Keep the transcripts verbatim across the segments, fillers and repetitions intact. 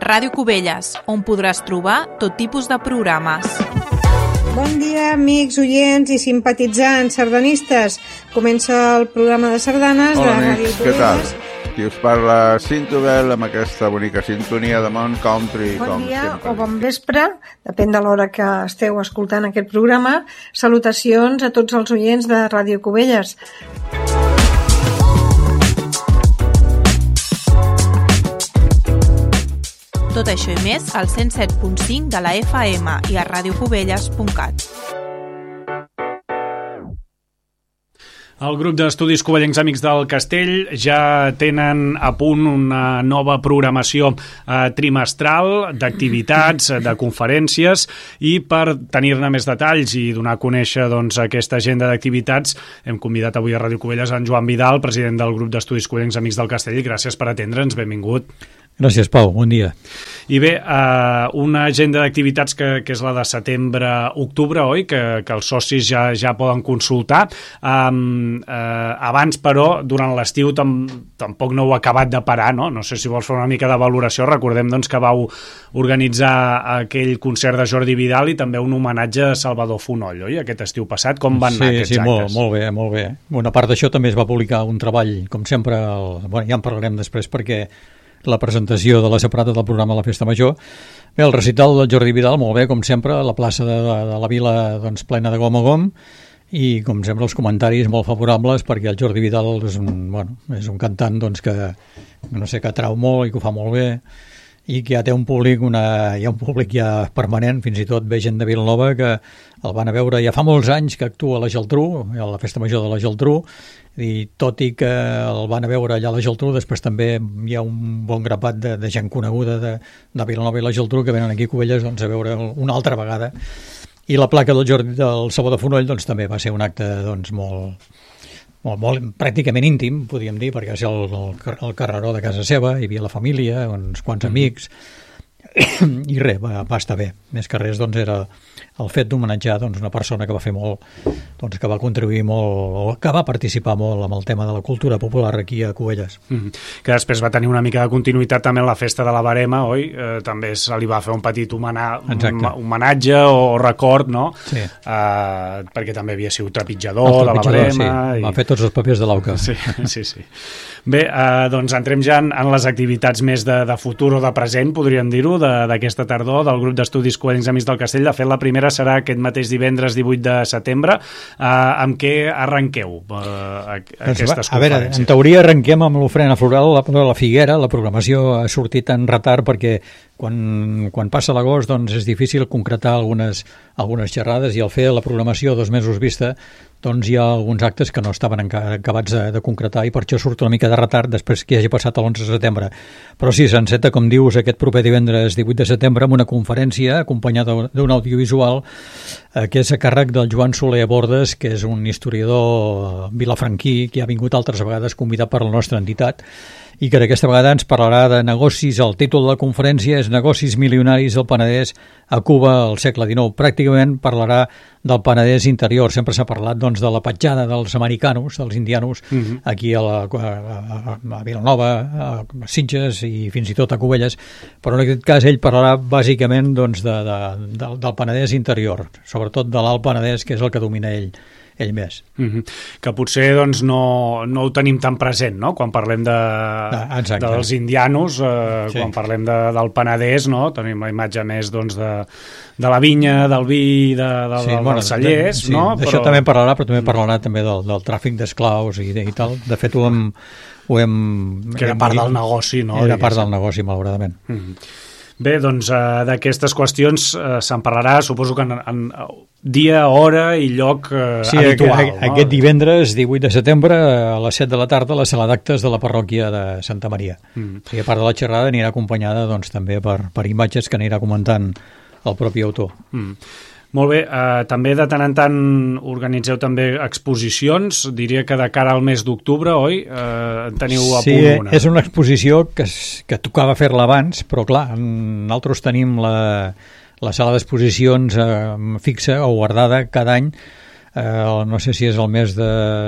Ràdio Cubelles, on podràs trobar tot tipus de programes. Bon dia, amics, oients i simpatitzants sardanistes. Comença el programa de sardanes Hola, de amics, Ràdio què tal? Cubelles. Qui us parla, Cinto Bell, amb aquesta bonica sintonia de Mont Country. Bon com dia sempre. o bon vespre, depèn de l'hora que esteu escoltant aquest programa. Salutacions a tots els oients de Ràdio Cubelles. Tot això i més al cent set punt cinc de la F M i a radiocubelles punt cat. El grup d'estudis covellencs Amics del Castell ja tenen a punt una nova programació eh, trimestral d'activitats, de conferències, i per tenir-ne més detalls i donar a conèixer doncs, aquesta agenda d'activitats hem convidat avui a Ràdio Cubelles en Joan Vidal, president del grup d'estudis covellencs Amics del Castell. Gràcies per atendre'ns, benvingut. Gràcies, Pau, bon dia. I bé, eh, una agenda d'activitats que, que és la de setembre-octubre, oi? Que, que els socis ja, ja poden consultar. Um, eh, abans, però, durant l'estiu tam, tampoc no heu acabat de parar, no? No sé si vols fer una mica de valoració. Recordem doncs, que vau organitzar aquell concert de Jordi Vidal i també un homenatge a Salvador Fonoll, oi? Aquest estiu passat. Com van sí, anar aquests sí, actes? Molt, molt bé, molt bé. Una part d'això també es va publicar un treball, com sempre, el, bueno, ja en parlarem després perquè la presentació de la separata del programa de la Festa Major. Bé, el recital del Jordi Vidal, molt bé, com sempre, a la plaça de, de, de la Vila doncs, plena de gom a gom, i com sempre els comentaris molt favorables perquè el Jordi Vidal és un, bueno, és un cantant doncs, que, no sé, que atrau molt i que ho fa molt bé i que ja té un públic, una, hi ha un públic ja permanent, fins i tot ve gent de Vilanova que el van a veure ja fa molts anys que actua a la Geltrú, a la Festa Major de la Geltrú, i tot i que el van a veure allà a la Geltrú, després també hi ha un bon grapat de, de gent coneguda de, de Vilanova i la Geltrú que venen aquí a Cubelles doncs, a veure una altra vegada. I la placa del, Jordi, del Salvador Fonoll doncs, també va ser un acte doncs, molt, molt, molt pràcticament íntim, podríem dir, perquè va ser el, el, el carreró de casa seva, hi havia la família, uns quants amics, i res, va, va estar bé. Més que res doncs, era el fet d'homenatjar doncs, una persona que va fer molt, doncs, que va contribuir molt, o que va participar molt amb el tema de la cultura popular aquí a Cubelles. Mm-hmm. Que després va tenir una mica de continuïtat també en la festa de la Barema, oi? Eh, també se li va fer un petit homena... homenatge o record, no? Sí. Eh, perquè també havia sigut trepitjador, de la Barema. Sí. I... Va fer tots els papers de l'Auca. Sí, sí, sí. Bé, eh, doncs entrem ja en, en les activitats més de, de futur o de present, podríem dir-ho, d'aquesta tardor del grup d'estudis covellencs Amics del Castell. De fet, la primera serà aquest mateix divendres divuit de setembre. Eh, amb què arrenqueu eh, aquestes doncs, conferències? A veure, en teoria arrenquem amb l'ofrena floral a la, la Figuera. La programació ha sortit en retard perquè quan, quan passa l'agost doncs és difícil concretar algunes, algunes xerrades i al fer la programació dos mesos vista doncs hi ha alguns actes que no estaven encara acabats de, de concretar i per això surt una mica de retard després que hagi passat l'onze de setembre. Però sí, s'enceta, com dius, aquest proper divendres divuit de setembre amb una conferència acompanyada d'un audiovisual eh, que és a càrrec del Joan Soler Bordes, que és un historiador vilafranquí que ha vingut altres vegades convidat per la nostra entitat i que aquesta vegada ens parlarà de negocis. El títol de la conferència és Negocis milionaris del Penedès a Cuba al segle dinou. Pràcticament parlarà del Penedès interior. Sempre s'ha parlat doncs, de la petjada dels americanos, dels indianos, uh-huh. aquí a, la, a, a Vilanova, a Sitges i fins i tot a Cubelles, però en aquest cas ell parlarà bàsicament doncs, de, de, de, del Penedès interior, sobretot de l'Alt Penedès, que és el que domina ell. ell més. Mm-hmm. Que potser doncs, no, no ho tenim tan present, no? Quan parlem de, ah, dels indianos, eh, sí. quan parlem de, del Penedès, no? Tenim la imatge més doncs, de, de la vinya, del vi, de, de, sí, de, bueno, dels cellers, sí, no? D'això però... també parlarà, però també parlarà també del, del tràfic d'esclaus i, i tal. De fet, ho hem... Ho hem que era hem part dit, del negoci, no? Era part del negoci, malauradament. Mm-hmm. Bé, doncs eh, d'aquestes qüestions eh, se'n parlarà, suposo que en, en dia, hora i lloc eh, sí, habitual. Sí, no? Aquest divendres, divuit de setembre, a les set de la tarda, a la sala d'actes de la parròquia de Santa Maria. Mm. I a part de la xerrada anirà acompanyada doncs, també per, per imatges que anirà comentant el propi autor. Mm. Molt bé, eh, també de tant en tant organitzeu també exposicions, diria que de cara al mes d'octubre, oi? Eh, teniu a sí, punt una. Sí, és una exposició que, que tocava fer-la abans, però clar, nosaltres tenim la, la sala d'exposicions eh, fixa o guardada cada any eh, no sé si és el mes de...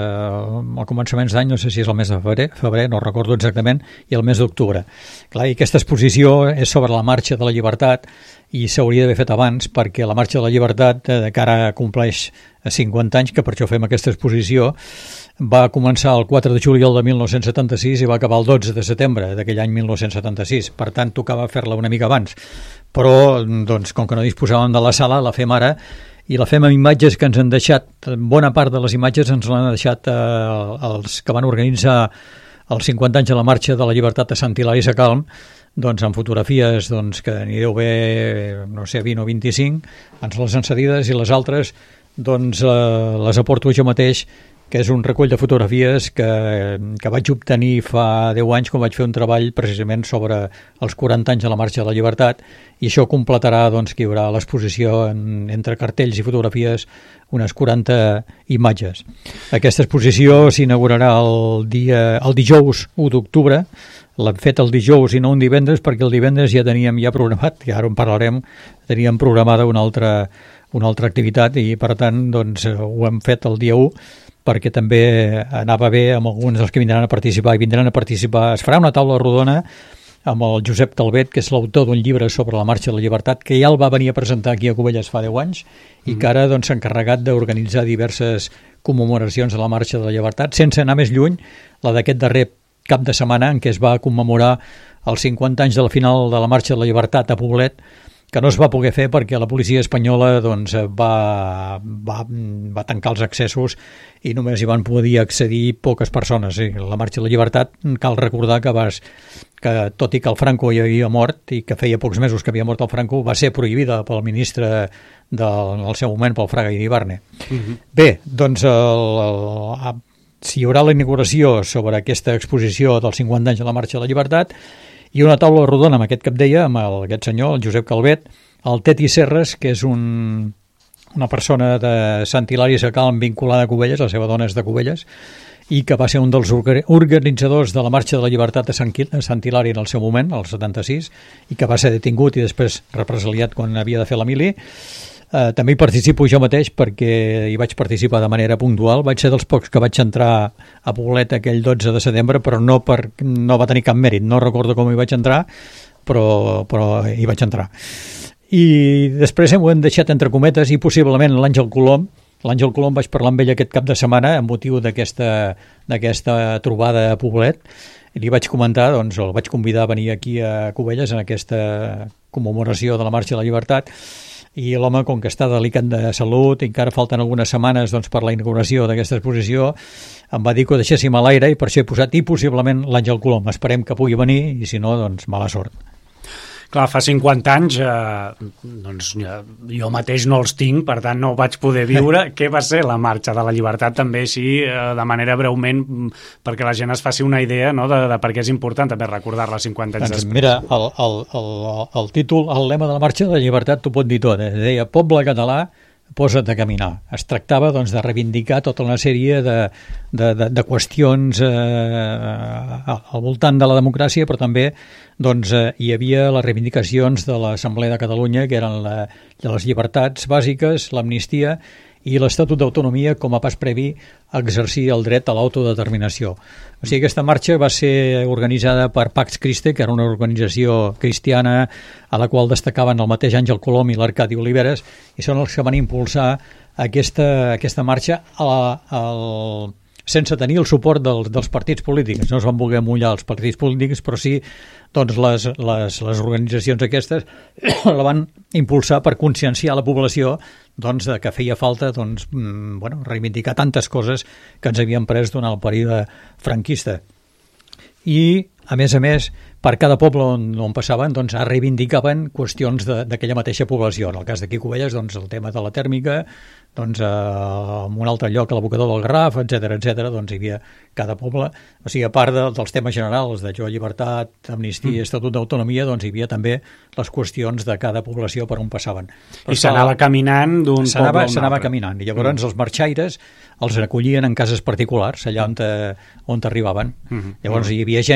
al començaments d'any, no sé si és el mes de febrer, febrer, no recordo exactament, i el mes d'octubre. Clar, i aquesta exposició és sobre la Marxa de la Llibertat i s'hauria d'haver fet abans, perquè la Marxa de la Llibertat, eh, que ara compleix cinquanta anys, que per això fem aquesta exposició, va començar el quatre de juliol de mil nou-cents setanta-sis i va acabar el dotze de setembre d'aquell any mil nou-cents setanta-sis. Per tant, tocava fer-la una mica abans. Però, doncs, com que no disposàvem de la sala, la fem ara, i la fem amb imatges que ens han deixat, bona part de les imatges ens l'han deixat eh, els que van organitzar els cinquanta anys de la Marxa de la Llibertat a Sant Hilari Sacalm, doncs amb fotografies doncs, que n'hi deu haver, no sé, vint o vint-i-cinc, ens les han cedides, i les altres doncs eh, les aporto jo mateix, que és un recull de fotografies que, que vaig obtenir fa deu anys quan vaig fer un treball precisament sobre els quaranta anys de la Marxa de la Llibertat, i això completarà doncs, que hi haurà l'exposició en, entre cartells i fotografies unes quaranta imatges. Aquesta exposició s'inaugurarà el, dia, el dijous u d'octubre, l'hem fet el dijous i no un divendres, perquè el divendres ja teníem ja programat, i ara en parlarem, teníem programada una altra, una altra activitat, i per tant doncs, ho hem fet el dia u, perquè també anava bé amb alguns dels que vindran a participar, i vindran a participar. Es farà una taula rodona amb el Josep Calvet, que és l'autor d'un llibre sobre la Marxa de la Llibertat, que ja el va venir a presentar aquí a Cubelles fa deu anys, i que ara doncs, s'ha encarregat d'organitzar diverses commemoracions de la Marxa de la Llibertat, sense anar més lluny, la d'aquest darrer cap de setmana en què es va commemorar els cinquanta anys de la final de la Marxa de la Llibertat a Poblet, que no es va poder fer perquè la policia espanyola doncs, va, va, va tancar els accessos i només hi van poder accedir poques persones. La Marxa de la Llibertat, cal recordar que, vas, que tot i que el Franco ja havia mort i que feia pocs mesos que havia mort el Franco, va ser prohibida pel ministre del, del seu moment, pel Fraga Iribarne. Uh-huh. Bé, doncs el, el, si hi haurà la inauguració sobre aquesta exposició dels cinquanta anys de la Marxa de la Llibertat, i una taula rodona amb aquest que et deia, amb el, aquest senyor, el Josep Calvet, el Teti Serres, que és un, una persona de Sant Hilari Sacalm vinculada a Cubelles, la seva dona és de Cubelles, i que va ser un dels organitzadors de la Marxa de la Llibertat a Sant, a Sant Hilari en el seu moment, al setanta-sis, i que va ser detingut i després represaliat quan havia de fer la mili. Uh, també hi participo jo mateix perquè hi vaig participar de manera puntual. Vaig ser dels pocs que vaig entrar a Poblet aquell dotze de setembre, però no, per, no va tenir cap mèrit. No recordo com hi vaig entrar, però, però hi vaig entrar. I després ho hem deixat entre cometes, i possiblement l'Àngel Colom, l'Àngel Colom vaig parlar amb ell aquest cap de setmana amb motiu d'aquesta d'aquesta trobada a Poblet, i li vaig comentar, doncs el vaig convidar a venir aquí a Cubelles en aquesta commemoració de la Marxa de la Llibertat, i l'home, com que està delicat de salut i encara falten algunes setmanes doncs, per la inauguració d'aquesta exposició, em va dir que ho deixéssim a l'aire, i per això he posat i possiblement l'Àngel Colom. Esperem que pugui venir, i si no, doncs mala sort. Clar, fa cinquanta anys, eh, doncs jo mateix no els tinc, per tant no vaig poder viure. Què va ser la Marxa de la Llibertat? També així, eh, de manera breument, perquè la gent es faci una idea, no?, de, de per què és important també recordar-la cinquanta anys doncs, després. Mira, el, el, el, el títol, el lema de la Marxa de la Llibertat t'ho pot dir tot. Eh? Deia, poble català, posa't a caminar. Es tractava doncs, de reivindicar tota una sèrie de, de, de, de qüestions eh, al voltant de la democràcia, però també doncs, eh, hi havia les reivindicacions de l'Assemblea de Catalunya, que eren la, les llibertats bàsiques, l'amnistia i l'Estatut d'Autonomia com a pas previ a exercir el dret a l'autodeterminació. O sigui, aquesta marxa va ser organitzada per Pax Christi, que era una organització cristiana a la qual destacaven el mateix Àngel Colom i l'Arcadi Oliveres, i són els que van impulsar aquesta, aquesta marxa a la, al, sense tenir el suport dels, dels partits polítics. No es van voler mullar els partits polítics, però sí doncs les, les, les organitzacions aquestes la van impulsar per conscienciar la població doncs, de que feia falta doncs, bueno, reivindicar tantes coses que ens havien pres durant el període franquista. I, a més a més, per cada poble on, on passaven, doncs, reivindicaven qüestions d'aquella mateixa població. En el cas d'aquí Cubelles, doncs, el tema de la tèrmica, doncs, eh, en un altre lloc, a l'abocador del Garraf, etcètera, etcètera, doncs hi havia cada poble. O sigui, a part de, dels temes generals de jo, llibertat, amnistia, mm. estatut d'autonomia, doncs hi havia també les qüestions de cada població per on passaven. Però I s'anava caminant d'un poble a un altre. S'anava caminant, i llavors mm. els marxaires els recollien en cases particulars, allà on, te, on arribaven. Mm-hmm. Llavors hi havia gent que feia una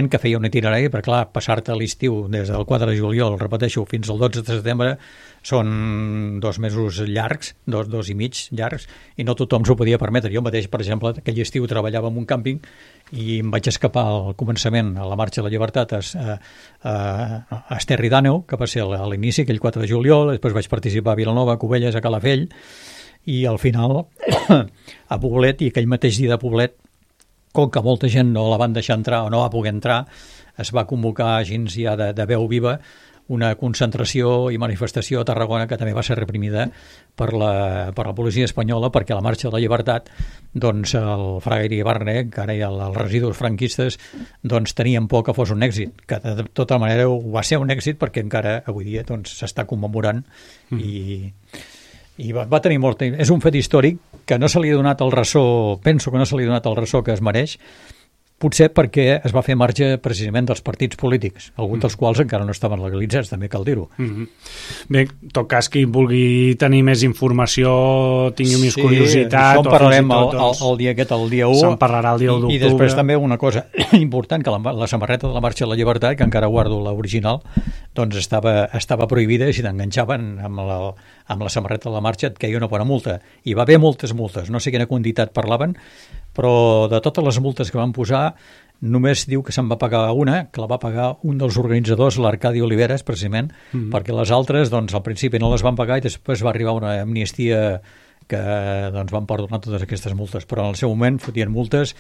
un itinerari, perquè clar, passar-te l'estiu des del quatre de juliol, repeteixo, fins al dotze de setembre són dos mesos llargs, dos, dos i mig llargs, i no tothom s'ho podia permetre. Jo mateix, per exemple, aquell estiu treballava en un càmping i em vaig escapar al començament, a la Marxa de la Llibertat, a, a, a Esterri d'Àneu, que va ser a l'inici, aquell quatre de juliol, després vaig participar a Vilanova, a Cubelles, a Calafell, i al final a Poblet, i aquell mateix dia de Poblet, com que molta gent no la van deixar entrar o no va poder entrar, es va convocar gens ja de, de veu viva una concentració i manifestació a Tarragona que també va ser reprimida per la, per la policia espanyola, perquè a la Marxa de la Llibertat doncs el Fraga Iribarne, encara hi ha els residus franquistes, doncs tenien por que fos un èxit, que de tota manera va ser un èxit perquè encara avui dia doncs s'està commemorant mm. i, i va, va tenir molt... És un fet històric que no se li ha donat el ressò, penso que no se li ha donat el ressò que es mereix, potser perquè es va fer marge precisament dels partits polítics, alguns dels quals encara no estaven legalitzats, també cal dir-ho. Mm-hmm. Bé, en tot cas, qui vulgui tenir més informació, tingui més sí, curiositat... Sí, parlarem tot, doncs, el, el dia aquest, el dia u. Se'n parlarà el dia u d'octubre. I després també una cosa important, que la, la samarreta de la Marxa de la Llibertat, que encara guardo l'original, doncs estava, estava prohibida i si t'enganxaven amb la, amb la samarreta de la Marxa et queia una bona multa. I va haver moltes multes, no sé quina quantitat parlaven, però de totes les multes que van posar només diu que se'n va pagar una, que la va pagar un dels organitzadors, l'Arcadi Oliveres, precisament, mm-hmm. perquè les altres, doncs, al principi no les van pagar i després va arribar una amnistia que doncs, van perdonar totes aquestes multes, però en el seu moment fotien multes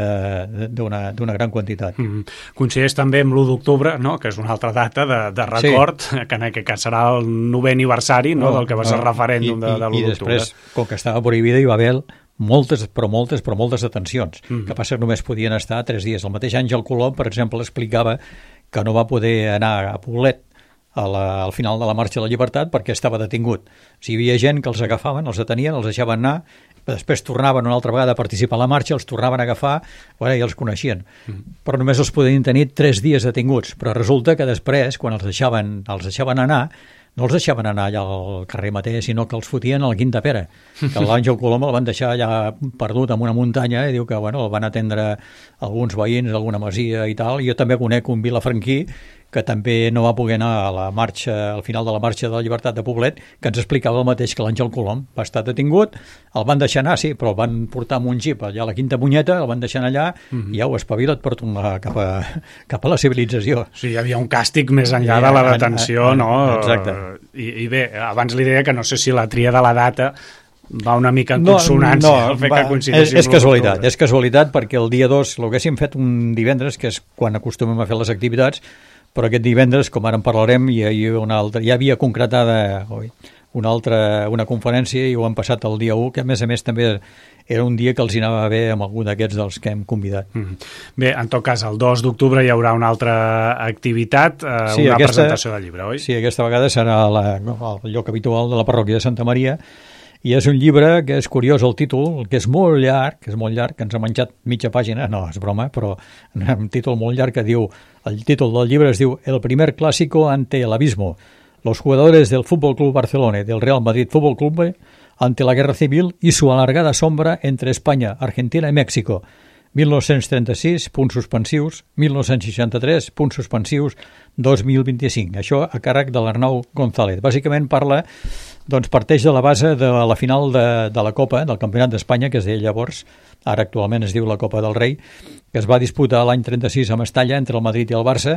d'una gran quantitat. Mm-hmm. Coincideix també amb l'u d'octubre, no? Que és una altra data de, de record, sí. que en aquest cas serà el novè aniversari no? No, del que va ser el referèndum I, de, de l'u d'octubre. I després, com que estava prohibida, hi va haver moltes, però moltes, però moltes detencions, mm. que passa que només podien estar tres dies. El mateix Àngel Colom, per exemple, explicava que no va poder anar a Poblet a la, al final de la Marxa de la Llibertat perquè estava detingut. O sigui, hi havia gent que els agafaven, els detenien, els deixaven anar, després tornaven una altra vegada a participar a la marxa, els tornaven a agafar, bueno, ja els coneixien. Mm. Però només els podien tenir tres dies detinguts. Però resulta que després, quan els deixaven, els deixaven anar, no els deixaven anar allà al carrer mateix, sinó que els fotien a la Quinta Pera, que l'Àngel Colom el van deixar allà perdut en una muntanya i diu que bueno, el van atendre alguns veïns, alguna masia i tal. I jo també conec un vilafranquí que també no va poder anar a la marxa, al final de la Marxa de la Llibertat de Poblet, que ens explicava el mateix que l'Àngel Colom. Va estar detingut, el van deixar anar, sí, però el van portar amb un jeep allà a la Quinta Munyeta, el van deixar allà mm-hmm. i ja ho espavila't per tornar cap a, cap a la civilització. Sí, hi havia un càstig més enllà sí, de la detenció, en, en, no? Exacte. I, I bé, abans li deia que no sé si la tria de la data va una mica en consonància, no, no, el fet va, que coincideixi. És, és casualitat, és casualitat perquè el dia dos l'haguéssim fet un divendres, que és quan acostumem a fer les activitats, però aquest divendres, com ara en parlarem, hi havia, una altra, ja havia concretada oi, una altra una conferència i ho han passat el dia u, que a més a més també era un dia que els hi anava bé amb algun d'aquests dels que hem convidat. Mm. Bé, en tot cas, el dos d'octubre hi haurà una altra activitat, eh, sí, una aquesta, presentació del llibre, oi? Sí, aquesta vegada serà la, el lloc habitual de la parròquia de Santa Maria, i és un llibre que és curiós el títol, que és molt llarg, que és molt llarg, que ens ha menjat mitja pàgina, no, és broma, però un títol molt llarg que diu, el títol del llibre es diu El primer clásico ante el abismo, los jugadores del Fútbol Club Barcelona y del Real Madrid Fútbol Club ante la guerra civil y su alargada sombra entre España, Argentina i Mèxico, mil nou-cents trenta-sis, punts suspensius, mil nou-cents seixanta-tres, punts suspensius, dos mil vint-i-cinc. Això a càrrec de l'Arnau González. Bàsicament parla, doncs parteix de la base de la final de, de la Copa, del Campionat d'Espanya, que es deia llavors, ara actualment es diu la Copa del Rei, que es va disputar l'any trenta-sis a Mestalla entre el Madrid i el Barça.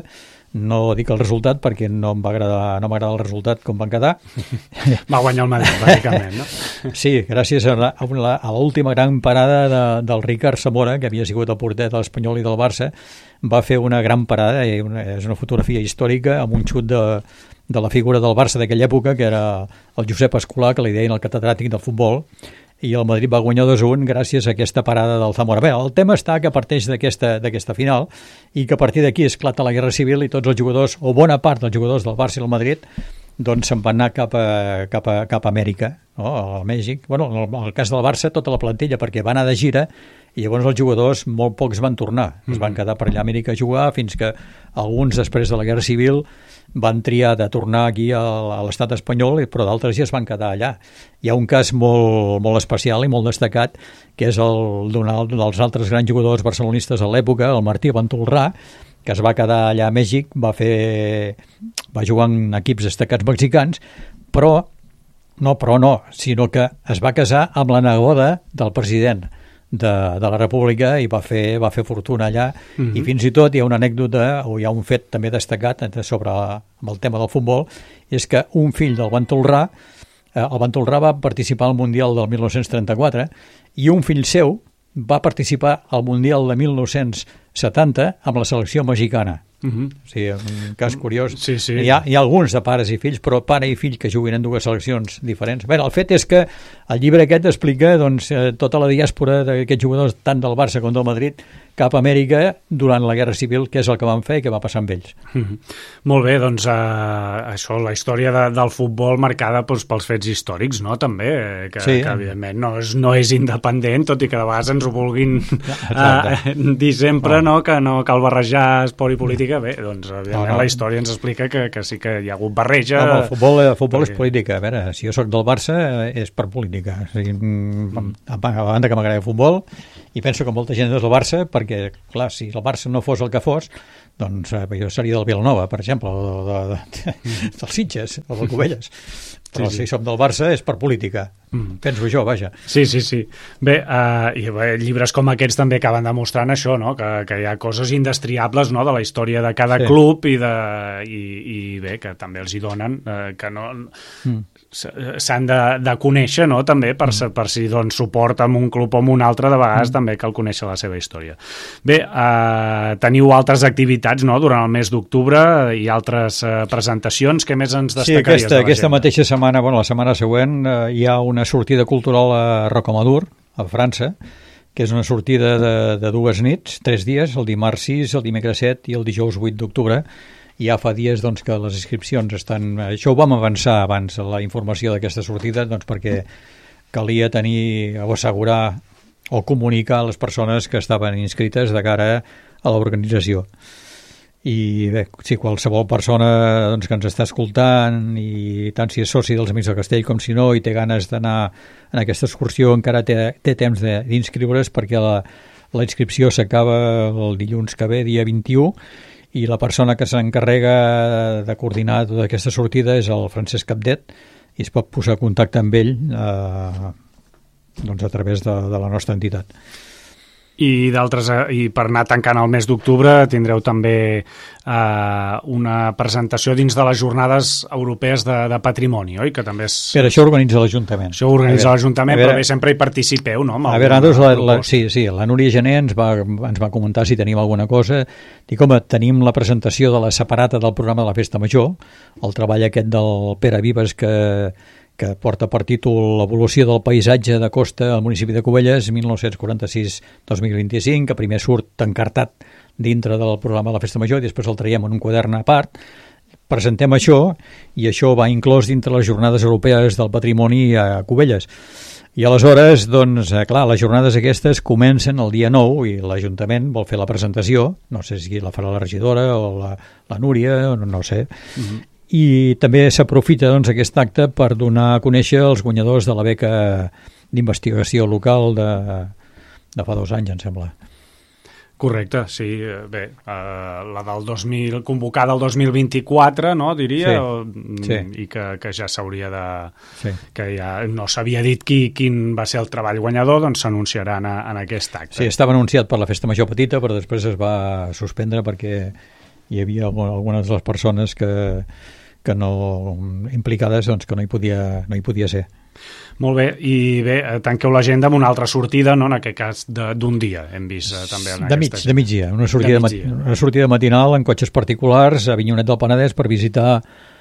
No dic el resultat perquè no em va agradar, no m'agrada el resultat com van quedar. Va guanyar el Madrid, bàsicament, no? Sí, gràcies a, la, a l'última gran parada de, del Ricard Zamora, que havia sigut el porter de l'Espanyol i del Barça, va fer una gran parada, i una, és una fotografia històrica amb un xut de, de la figura del Barça d'aquella època, que era el Josep Escolà, que li deien el catedràtic del futbol, i el Madrid va guanyar dos a un gràcies a aquesta parada del Zamora. Bé, el tema està que parteix d'aquesta final i que a partir d'aquí esclata la Guerra Civil i tots els jugadors, o bona part dels jugadors del Barça i el Madrid, doncs se'n van anar cap a, cap a, cap a Amèrica, no? A Mèxic. Bueno, en el cas del Barça, tota la plantilla, perquè va anar de gira i llavors els jugadors, molt pocs van tornar. Es van quedar per allà a Amèrica a jugar fins que alguns, després de la Guerra Civil, van triar de tornar aquí a l'estat espanyol, però d'altres ja es van quedar allà. Hi ha un cas molt, molt especial i molt destacat, que és el d'un dels altres grans jugadors barcelonistes a l'època, el Martí Ventolrà, que es va quedar allà a Mèxic, va fer va jugar en equips destacats mexicans, però no, però no, sinó que es va casar amb la neboda del president de, de la República i va fer, va fer fortuna allà. Mm-hmm. I fins i tot hi ha una anècdota, o hi ha un fet també destacat sobre amb el tema del futbol, és que un fill del Bantolrà, eh, el Bantolrà va participar al Mundial del mil nou-cents trenta-quatre i un fill seu va participar al Mundial de mil nou-cents setanta amb la selecció mexicana. Uh-huh. O sigui, un cas curiós. Sí, sí. Hi ha, hi ha alguns de pares i fills, però pare i fill que juguin en dues seleccions diferents. Bé, el fet és que el llibre aquest explica doncs, tota la diàspora d'aquests jugadors, tant del Barça com del Madrid, cap a Amèrica durant la Guerra Civil, que és el que van fer i què va passar amb ells. Uh-huh. Molt bé, doncs uh, això, la història de, del futbol marcada doncs, pels fets històrics, no?, també, que, sí. que evidentment no és, no és independent, tot i que de vegades ens ho vulguin uh, dir sempre, oh. no?, que no cal barrejar esport i política. Bé, doncs evidentment no, no. la història ens explica que, que sí que hi ha hagut barreja. No, el futbol, el futbol perquè... és política. A veure, si jo sóc del Barça és per política. O sigui, mm. a banda que m'agrada el futbol, i penso que molta gent és del Barça perquè, clar, si el Barça no fos el que fos, doncs eh, jo seria del Vilanova, per exemple, o de, de, de, mm. dels Sitges, o del Cubelles. Però sí, sí. si som del Barça és per política. Mm. Penso jo, vaja. Sí, sí, sí. Bé, uh, i bé, llibres com aquests també acaben demostrant això, no?, que, que hi ha coses indestriables, no?, de la història de cada sí. club i, de, i, i bé, que també els hi donen, uh, que no... Mm. s'han de, de conèixer, no?, també per, mm. per si donen suport amb un club o amb un altre, de vegades mm. també cal conèixer la seva història. Bé, uh, teniu altres activitats, no?, durant el mes d'octubre i altres uh, presentacions. Què més ens destacaries? Sí, aquesta, aquesta mateixa setmana, bueno, la setmana següent, uh, hi ha una sortida cultural a Rocamadour, a França, que és una sortida de, de dues nits, tres dies, el dimarts sis, el dimecres set i el dijous vuit d'octubre. Ja fa dies doncs, que les inscripcions estan... Això ho vam avançar abans, la informació d'aquesta sortida, doncs, perquè calia tenir o assegurar o comunicar a les persones que estaven inscrites de cara a l'organització. I bé, si qualsevol persona doncs, que ens està escoltant, i tant si és soci dels Amics del Castell com si no, i té ganes d'anar en aquesta excursió, encara té, té temps d'inscriure's, perquè la, la inscripció s'acaba el dilluns que ve, dia vint-i-u, i la persona que s'encarrega de coordinar tota aquesta sortida és el Francesc Capdet, i es pot posar en contacte amb ell eh, doncs a través de, de la nostra entitat. I d'altres, i per anar tancant el mes d'octubre tindreu també eh, una presentació dins de les jornades europees de, de patrimoni, oi? Que també és... Per això organitza l'Ajuntament. Això ho organitza l'Ajuntament, però bé, sempre hi participeu, no? A veure, nosaltres, la, la, sí, sí, la Núria Gené ens va, ens va comentar si tenim alguna cosa. Dic, home, tenim la presentació de la separata del programa de la Festa Major, el treball aquest del Pere Vives que... que porta per títol l'evolució del paisatge de costa al municipi de Cubelles mil nou-cents quaranta-sis a dos mil vint-i-cinc, que primer surt encartat dintre del programa de la Festa Major i després el traiem en un quadern a part. Presentem això i això va inclòs dintre les jornades europees del patrimoni a Cubelles. I aleshores, doncs, clar, les jornades aquestes comencen el dia nou i l'Ajuntament vol fer la presentació, no sé si la farà la regidora o la, la Núria, no, no sé, mm-hmm. i també s'aprofita doncs, aquest acte per donar a conèixer els guanyadors de la beca d'investigació local de, de fa dos anys, em sembla. Correcte, sí, bé, uh, la del dos mil, convocada el dos mil vint-i-quatre, no, diria, sí, o, sí. i que, que ja s'hauria de... Sí. Que ja no s'havia dit qui, quin va ser el treball guanyador, doncs s'anunciarà en, en aquest acte. Sí, estava anunciat per la Festa Major Petita, però després es va suspendre perquè hi havia algunes de les persones que... que no implicades, doncs que no hi podia, no hi podia ser. Molt bé, i bé, tanqueu l'agenda amb una altra sortida, no? En aquest cas d'un dia, hem vist eh, també en de mig, de migdia, una sortida, de migdia. Una sortida matinal en cotxes particulars a Avinyonet del Penedès per visitar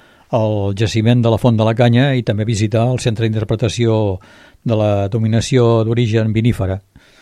el jaciment de la Font de la Canya i també visitar el Centre d'Interpretació de la Dominació d'Origen Vinífera.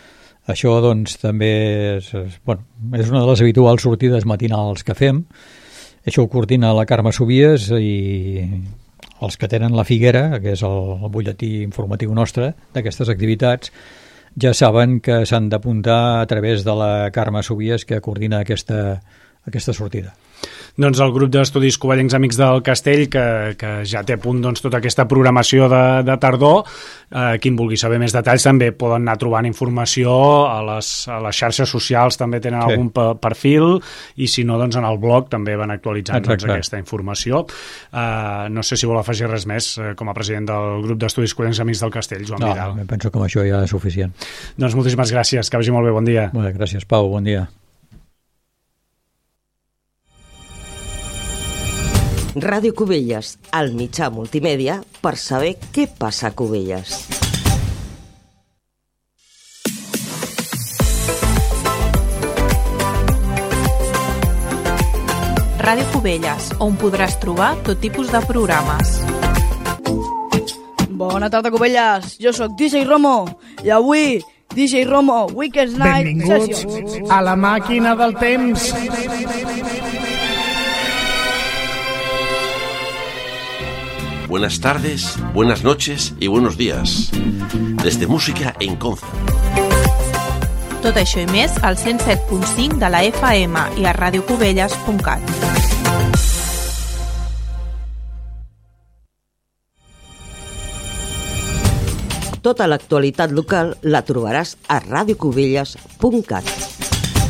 Això, doncs, també és, bueno, és una de les habituals sortides matinals que fem. Això ho coordina la Carme Sobies i els que tenen la Figuera, que és el, el butlletí informatiu nostre d'aquestes activitats, ja saben que s'han d'apuntar a través de la Carme Sobies, que coordina aquesta, aquesta sortida. Doncs el grup d'estudis covellencs Amics del Castell, que, que ja té a punt doncs, tota aquesta programació de, de tardor. Eh, qui en vulgui saber més detalls també poden anar trobant informació a les, a les xarxes socials, també tenen sí. algun perfil, i si no, doncs en el blog també van actualitzant doncs, aquesta informació. Eh, no sé si vol afegir res més eh, com a president del grup d'estudis covellencs Amics del Castell, Joan no, Vidal. No, penso que amb això ja és suficient. Doncs moltíssimes gràcies, que vagi molt bé, bon dia. Molt bé, gràcies, Pau, bon dia. Ràdio Cubelles, el mitjà multimèdia per saber què passa a Cubelles. Ràdio Cubelles, on podràs trobar tot tipus de programes. Bona tarda, Cubelles. Jo sóc D J Romo i avui D J Romo Weekend Night Benvinguts Sessions. a la màquina del temps. Buenas tardes, buenas noches y buenos días. Desde Música en Concert. Tot això i més al cent set punt cinc de la F M i a ràdio cubelles punt cat. Tota l'actualitat local la trobaràs a ràdio cubelles punt cat.